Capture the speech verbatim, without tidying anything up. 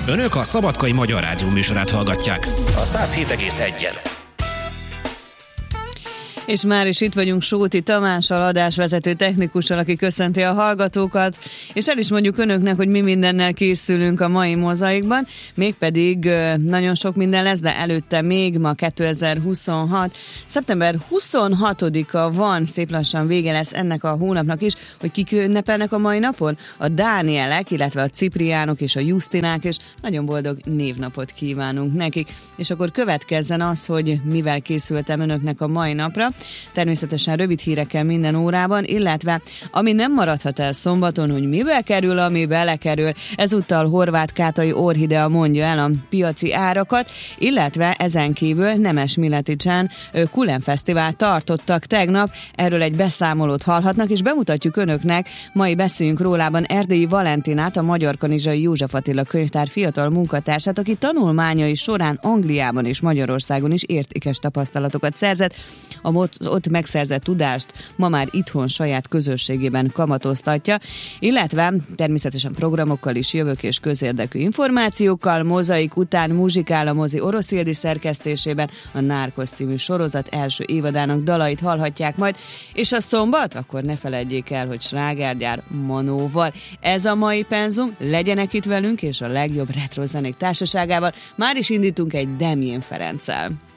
Önök a Szabadkai Magyar Rádió műsorát hallgatják. A száz hét egész egyen. És már is itt vagyunk Sóti Tamással, adásvezető technikussal, aki köszönti a hallgatókat, és el is mondjuk önöknek, hogy mi mindennel készülünk a mai mozaikban, mégpedig nagyon sok minden lesz, de előtte még ma kétezer-huszonhat. szeptember huszonhatodika van, szép lassan vége lesz ennek a hónapnak is, hogy kik ünnepelnek a mai napon? A Dánielek, illetve a Cipriánok és a Justinák, és nagyon boldog névnapot kívánunk nekik. És akkor következzen az, hogy mivel készültem önöknek a mai napra. Természetesen rövid hírekkel minden órában, illetve ami nem maradhat el szombaton, hogy mibe kerül, ami belekerül. Ezúttal Horváth Kátai Orhidea mondja el a piaci árakat, illetve ezen kívül Nemes Mileticsán Kulen Fesztivál tartottak tegnap. Erről egy beszámolót hallhatnak, és bemutatjuk önöknek mai beszéljünk rólában Erdélyi Valentinát, a Magyar Kanizsai József Attila könyvtár fiatal munkatársát, aki tanulmányai során Angliában és Magyarországon is értékes tapasztalatokat szerzett. A ott megszerzett tudást ma már itthon saját közösségében kamatoztatja, illetve természetesen programokkal is jövök és közérdekű információkkal. Mozaik után muzsikál a mozi Orosz Ildi szerkesztésében, a Nárkosz című sorozat első évadának dalait hallhatják majd, és a szombat, akkor ne feledjék el, hogy slágergyár Manóval. Ez a mai penzum, legyenek itt velünk, és a legjobb retro zenék társaságával már is indítunk egy Demjén Ferenccel.